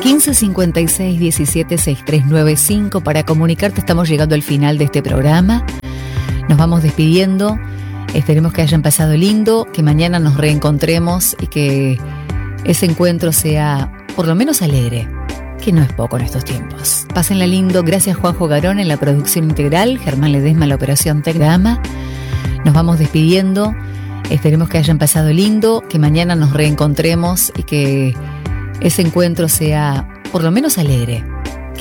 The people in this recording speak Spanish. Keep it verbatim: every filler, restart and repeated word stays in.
quince cincuenta y seis diecisiete sesenta y tres noventa y cinco para comunicarte. Estamos llegando al final de este programa. Nos vamos despidiendo. Esperemos que hayan pasado lindo, que mañana nos reencontremos y que ese encuentro sea por lo menos alegre, que no es poco en estos tiempos. Pásenla lindo. Gracias Juanjo Garón en la producción integral, Germán Ledesma en la operación Tecgrama. Nos vamos despidiendo. Esperemos que hayan pasado lindo, que mañana nos reencontremos y que ese encuentro sea por lo menos alegre,